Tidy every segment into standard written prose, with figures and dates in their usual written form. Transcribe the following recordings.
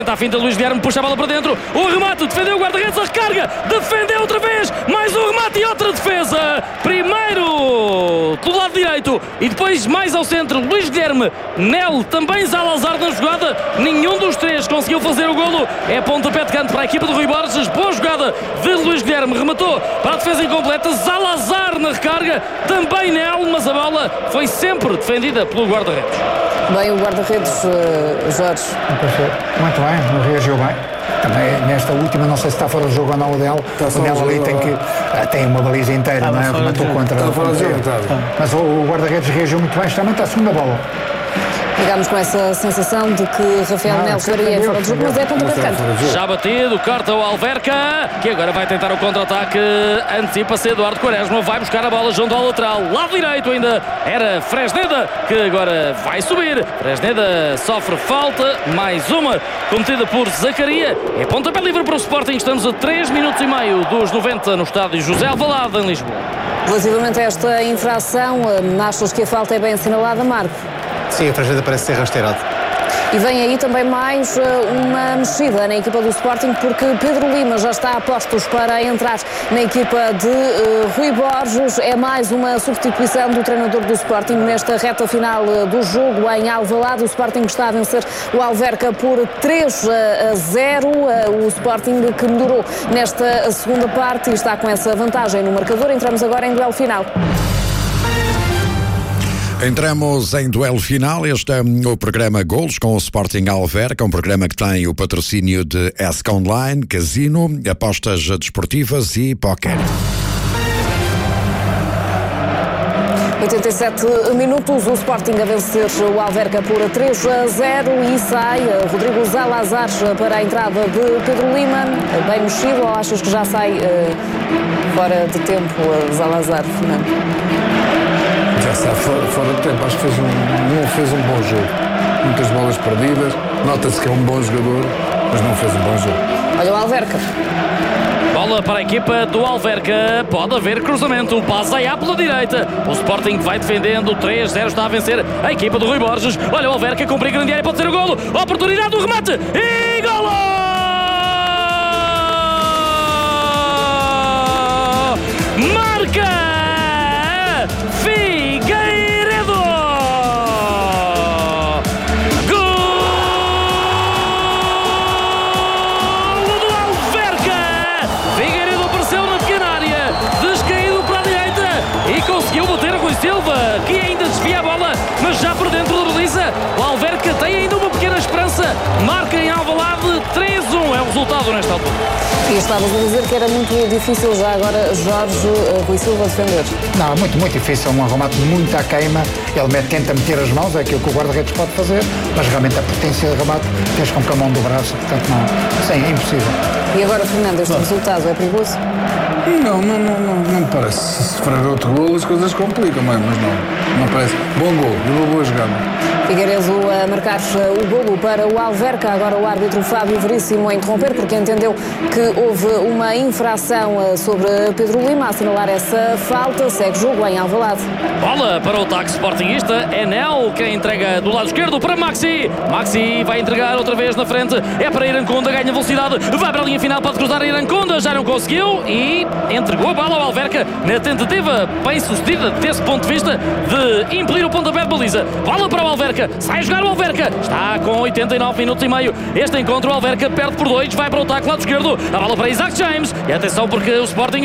Está a finta de Luís Guilherme, puxa a bola para dentro, o remate, defendeu o guarda-redes, a recarga, defendeu outra vez, mais um remate e outra defesa. Primeiro do lado direito e depois mais ao centro, Luís Guilherme, Nel, também Zalazar na jogada, nenhum dos três conseguiu fazer o golo. É pontapé de canto para a equipa de Rui Borges, boa jogada de Luís Guilherme, rematou para a defesa incompleta, Zalazar na recarga, também Nel, mas a bola foi sempre defendida pelo guarda-redes. Bem, o guarda-redes, Jorge. Muito bem, reagiu bem. Também nesta última, não sei se está fora do jogo ou não, o Nel ali tem uma baliza inteira, não é? Rematou contra. Mas o guarda-redes reagiu muito bem, justamente à segunda bola. Ficámos com essa sensação de que Rafael Nel estaria fora do jogo, mas é pontapé de canto. Já batido, corta o Alverca, que agora vai tentar o contra-ataque, antecipa-se Eduardo Quaresma, vai buscar a bola junto ao lateral, lado direito ainda, era Fresneda, que agora vai subir, Fresneda sofre falta, mais uma, cometida por Zacaria, é pontapé livre para o Sporting, estamos a 3 minutos e meio dos 90 no estádio José Alvalade, em Lisboa. Relativamente a esta infração, achas que a falta é bem assinalada, Marco? Sim, a Fresneda parece ser rasteirado. E vem aí também mais uma mexida na equipa do Sporting, porque Pedro Lima já está a postos para entrar na equipa de Rui Borges. É mais uma substituição do treinador do Sporting nesta reta final do jogo em Alvalade. O Sporting está a vencer o Alverca por 3-0. O Sporting que melhorou nesta segunda parte e está com essa vantagem no marcador. Entramos agora em duelo final. Entramos em duelo final. Este é o programa Golos com o Sporting Alverca, um programa que tem o patrocínio de ESC Online, Casino, apostas desportivas e póquer. 87 minutos, o Sporting a vencer o Alverca por 3-0 e sai Rodrigo Zalazar para a entrada de Pedro Lima. Bem mexido, ou achas que já sai fora de tempo Zalazar, Fernando? Já está fora de tempo, acho que não fez um bom jogo. Muitas bolas perdidas, nota-se que é um bom jogador, mas não fez um bom jogo. Olha o Alverca. Bola para a equipa do Alverca, pode haver cruzamento, o passe aí pela direita, o Sporting vai defendendo, 3-0 está a vencer a equipa do Rui Borges. Olha o Alverca, cumprir grande área, pode ser o golo, oportunidade do remate e golo! Marca! Que ainda desvia a bola, mas já por dentro da baliza. O Alverca tem ainda uma pequena esperança. Marca em Alvalade 3-1 é o resultado nesta altura. E estavas a dizer que era muito difícil já agora Jorge Rui Silva defender. Não, muito difícil, um remate muito à queima. Ele tenta meter as mãos, é aquilo que o guarda-redes pode fazer, mas realmente a potência de remate tens com a mão do braço, portanto não, sim, é impossível. E agora, Fernando, este resultado é perigoso? Não me parece. Se sofrer outro golo as coisas complicam, mas não parece. Bom golo, de uma boa jogada. Figueiredo a marcar o golo para o Alverca. Agora o árbitro Fábio Veríssimo a interromper porque entendeu que houve uma infração sobre Pedro Lima, a assinalar essa falta. Segue jogo em Alvalade. Bola para o ataque sportinguista. É Nel quem entrega do lado esquerdo para Maxi. Maxi vai entregar outra vez na frente. É para Iranconda, ganha velocidade. Vai para a linha final, pode cruzar a Iranconda. Já não conseguiu e entregou a bola ao Alverca na tentativa bem sucedida desse ponto de vista de impedir o pontapé de baliza. Bola para o Alverca. Sai a jogar o Alverca. Está com 89 minutos e meio. Este encontro o Alverca perde por 2. Vai para o ataque lado esquerdo. A bola para Isaac James. E atenção porque o Sporting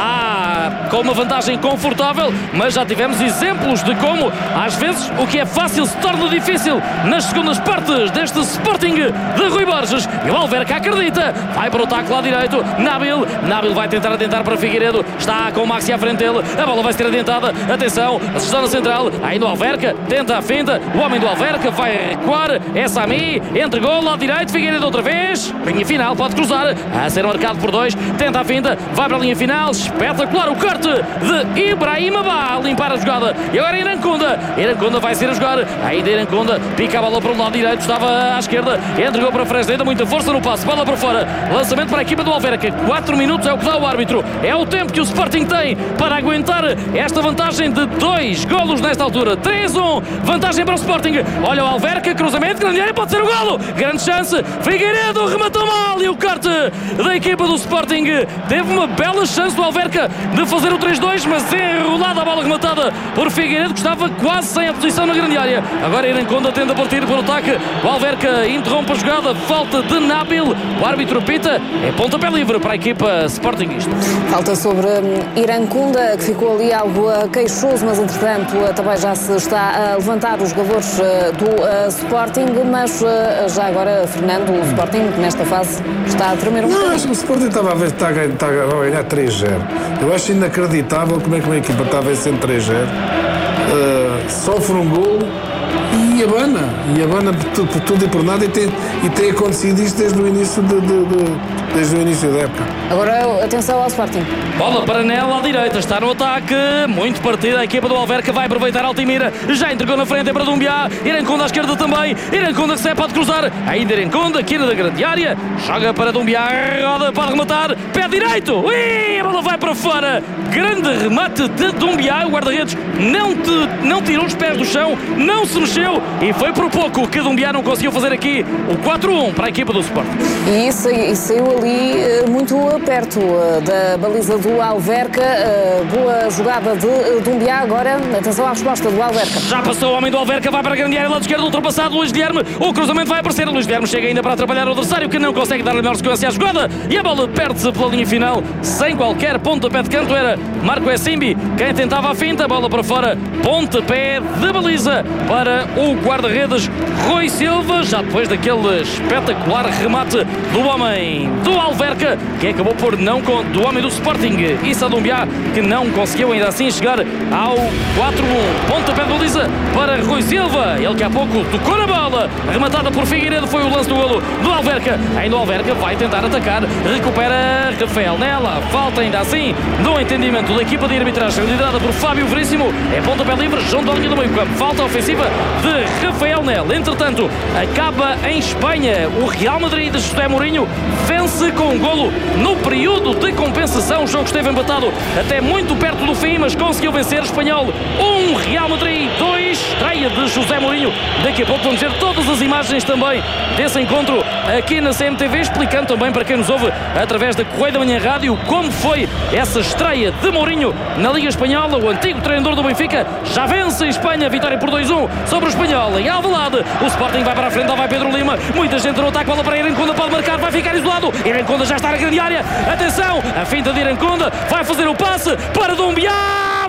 está com uma vantagem confortável, mas já tivemos exemplos de como às vezes o que é fácil se torna difícil nas segundas partes deste Sporting de Rui Borges. E o Alverca acredita. Vai para o ataque lado direito. Nabil vai tentar adiantar para Figueiredo. Está com o Maxi à frente dele. A bola vai ser adiantada. Atenção. A sessão na central. Ainda o Alverca. Tenta a finta. O homem do Alverca vai recuar. É Sami. Entregou lado direito. Figueiredo outra vez. Linha final. Pode cruzar. A ser marcado por 2. Tenta a finta. Vai para a linha final. Espetacular o corte de Ibrahima Ba. Limpar a jogada. E agora Iranconda. Iranconda vai ser a jogar. Ainda Iranconda. Pica a bola para o lado direito. Estava à esquerda. Entregou para Fresneda. Muita força no passe. Bola para fora. Lançamento para a equipa do Alverca. 4 minutos é o que dá o árbitro. É o tempo que o Sporting tem para aguentar esta vantagem de 2 golos nesta altura. 3-1. Vantagem para o Sporting. Sporting. Olha o Alverca, cruzamento, grande área, pode ser o golo. Grande chance, Figueiredo rematou mal e o corte da equipa do Sporting. Teve uma bela chance do Alverca de fazer o 3-2, mas é enrolada a bola rematada por Figueiredo, que estava quase sem a posição na grande área. Agora Iranconda tenta partir para o ataque. O Alverca interrompe a jogada, falta de Nabil. O árbitro apita, é pontapé livre para a equipa sportinguista. Falta sobre Iranconda, que ficou ali algo queixoso, mas entretanto também já se está a levantar os jogadores do Sporting, mas já agora, Fernando, o Sporting nesta fase está a tremer um pouco. Não, o Sporting estava a ver que está a ganhar 3-0. Eu acho inacreditável como é que uma equipa está a vencer 3-0, sofre um golo e abana por tudo e por nada, e tem acontecido isto desde o início da época. Agora atenção ao Sporting. Bola para Nela à direita, está no ataque, muito partida, a equipa do Alverca vai aproveitar Altimira, já entregou na frente, é para Dumbiá, Iranconda à esquerda também, Iranconda que se pode cruzar, ainda Iranconda, quina da grande área, joga para Dumbiá, roda para rematar, pé direito, a bola vai para fora, grande remate de Dumbiá, o guarda-redes não tirou os pés do chão, não se mexeu, e foi por pouco que Dumbiá não conseguiu fazer aqui o 4-1 para a equipa do Sporting. E saiu ali muito perto da baliza do Alverca. Boa jogada de Dumbiá. Agora, atenção à resposta do Alverca. Já passou o homem do Alverca, vai para a grande área, lado esquerdo, ultrapassado Luís Guilherme. O cruzamento vai aparecer. Luís Guilherme chega ainda para atrapalhar o adversário, que não consegue dar a melhor sequência à jogada. E a bola perde-se pela linha final, sem qualquer pontapé de canto. Era Marco Essimbi quem tentava a finta. Bola para fora, pontapé de baliza para o guarda-redes Rui Silva. Já depois daquele espetacular remate do homem do Alverca, que acabou por não do homem do Sporting, Issa Dumbiá, que não conseguiu ainda assim chegar ao 4-1. Pontapé de baliza para Rui Silva, ele que há pouco tocou na bola, rematada por Figueiredo, foi o lance do golo do Alverca. Ainda o Alverca vai tentar atacar, recupera Rafael Nela, falta ainda assim no entendimento da equipa de arbitragem liderada por Fábio Veríssimo, é pontapé livre junto à linha do meio campo, falta ofensiva de Rafael Nela. Entretanto, acaba em Espanha, o Real Madrid de José Mourinho vence com um golo no período de compensação. O jogo esteve empatado até muito perto do fim, mas conseguiu vencer o Espanhol. 1, Real Madrid 2, estreia de José Mourinho. Daqui a pouco vamos ver todas as imagens também desse encontro aqui na CMTV, explicando também para quem nos ouve através da Correio da Manhã Rádio como foi essa estreia de Mourinho na Liga Espanhola. O antigo treinador do Benfica já vence em Espanha, vitória por 2-1 sobre o Espanhol em Alvalade. O Sporting vai para a frente, lá vai Pedro Lima, muita gente no ataque, bola para Iranconda, pode marcar, vai ficar isolado. Iranconda já está na grande área, atenção, a finta de Iranconda, vai fazer o passe para Dumbiá,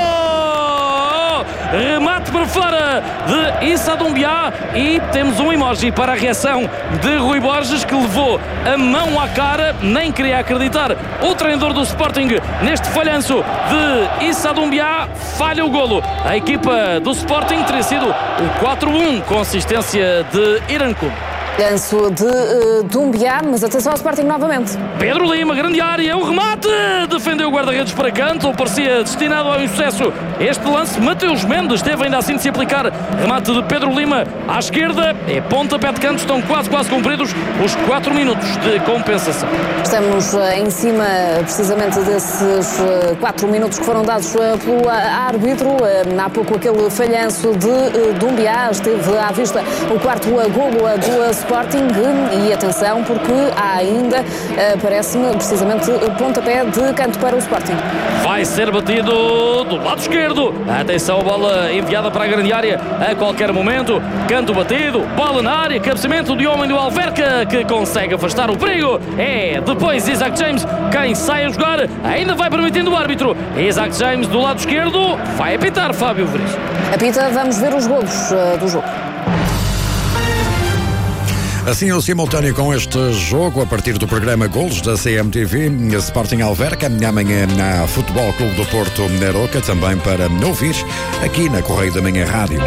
falhou! Remate para fora de Issa Dumbiá e temos um emoji para a reação de Rui Borges, que levou a mão à cara, nem queria acreditar. O treinador do Sporting neste falhanço de Issa Dumbiá, falha o golo. A equipa do Sporting teria sido o 4-1 com assistência de Iranconda. Ganso de Dumbiá, mas atenção ao Sporting novamente. Pedro Lima, grande área, o remate, defendeu o guarda-redes para canto, parecia destinado ao insucesso este lance. Mateus Mendes teve ainda assim de se aplicar, remate de Pedro Lima à esquerda, é pontapé de canto, estão quase cumpridos os 4 minutos de compensação. Estamos em cima precisamente desses 4 minutos que foram dados pelo árbitro. Há pouco aquele falhanço de Dumbiá, esteve à vista o quarto golo do Sporting, e atenção porque há ainda, parece-me, precisamente pontapé de canto para o Sporting. Vai ser batido do lado esquerdo, atenção, bola enviada para a grande área a qualquer momento, canto batido, bola na área, cabeceamento de homem do Alverca, que consegue afastar o perigo. É depois Isaac James quem sai a jogar, ainda vai permitindo o árbitro. Isaac James do lado esquerdo, vai apitar Fábio Veríssimo. Apita, vamos ver os golos do jogo. Assim, o simultâneo com este jogo, a partir do programa Golos da CMTV, Sporting Alverca, amanhã na Futebol Clube do Porto, na Aroca, também para ouvir aqui na Correio da Manhã Rádio.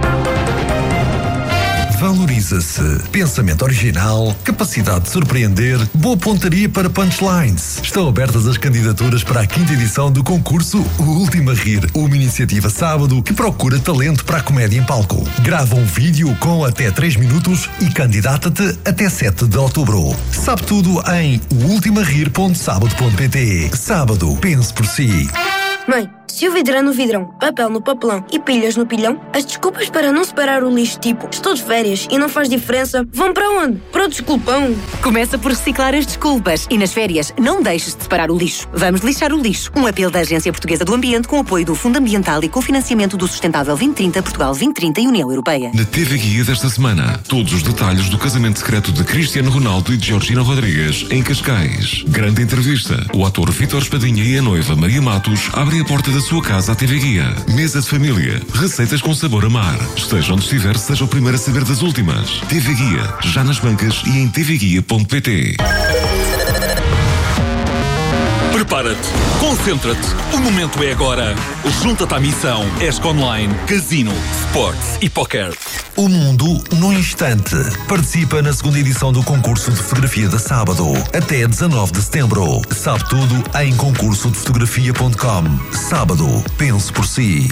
Valoriza-se. Pensamento original, capacidade de surpreender, boa pontaria para punchlines. Estão abertas as candidaturas para a 5ª edição do concurso O Último a Rir, uma iniciativa sábado que procura talento para a comédia em palco. Grava um vídeo com até 3 minutos e candidata-te até 7 de outubro. Sabe tudo em ultimarir.sábado.pt. Sábado, pense por si. Mãe, Se o vidro é no vidrão, papel no papelão e pilhas no pilhão, as desculpas para não separar o lixo, tipo estou de férias e não faz diferença, vão para onde? Para o desculpão. Começa por reciclar as desculpas e nas férias não deixes de separar o lixo. Vamos lixar o lixo. Um apelo da Agência Portuguesa do Ambiente com apoio do Fundo Ambiental e cofinanciamento do Sustentável 2030, Portugal 2030 e União Europeia. Na TV Guia desta semana, todos os detalhes do casamento secreto de Cristiano Ronaldo e de Georgina Rodrigues em Cascais. Grande entrevista. O ator Vítor Espadinha e a noiva Maria Matos abrem a porta da sua casa à TV Guia. Mesa de família. Receitas com sabor a mar. Esteja onde estiver, seja o primeiro a saber das últimas. TV Guia. Já nas bancas e em tvguia.pt. Prepara-te, concentra-te, o momento é agora. Junta-te à missão ESC Online, Casino, Sports e Poker. O mundo num instante. Participa na segunda edição do concurso de fotografia de sábado, até 19 de setembro. Sabe tudo em concursodefotografia.com. Sábado, pense por si.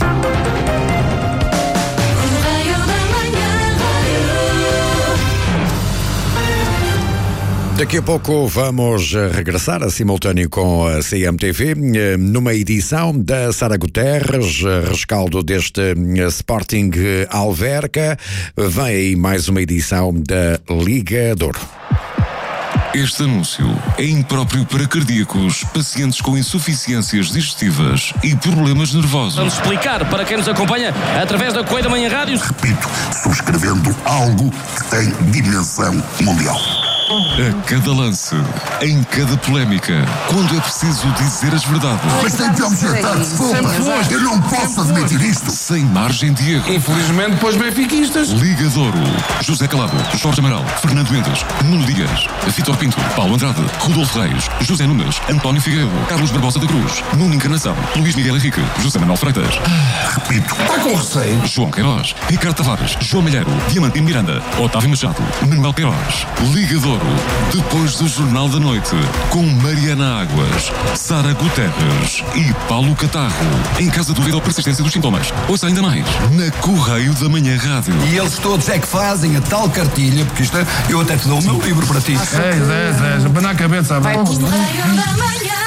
Daqui a pouco vamos regressar a simultâneo com a CMTV, numa edição da Sara Guterres, rescaldo deste Sporting Alverca. Vem aí mais uma edição da Liga Douro. Este anúncio é impróprio para cardíacos, pacientes com insuficiências digestivas e problemas nervosos. Vamos explicar para quem nos acompanha através da Correio da Manhã Rádio. Repito, subscrevendo algo que tem dimensão mundial. A cada lance, em cada polémica, quando é preciso dizer as verdades. Mas tem que objetar, desculpa. Eu não posso admitir isto. Sem margem de erro. Infelizmente, depois benfiquistas. Liga Douro. José Calado, Jorge Amaral, Fernando Mendes, Nuno Dias, Vítor Pinto, Paulo Andrade, Rodolfo Reis, José Nunes, António Figueiredo, Carlos Barbosa da Cruz, Nuno Encarnação, Luís Miguel Henrique, José Manuel Freitas. Repito, está com receio. João Queiroz, Ricardo Tavares, João Malheiro, Diamantino Miranda, Otávio Machado, Manuel Queiroz. Liga Douro. Depois do Jornal da Noite, com Mariana Águas, Sara Guterres e Paulo Catarro. Em caso de dúvida ou persistência dos sintomas, ouça ainda mais na Correio da Manhã Rádio. E eles todos é que fazem a tal cartilha, porque isto é, eu até te dou o meu livro para ti. Zé, para na cabeça, vai. Correio da Manhã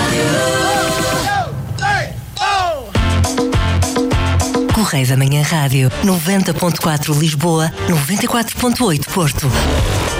Rádio. Correio da Manhã Rádio, 90.4 Lisboa, 94.8 Porto.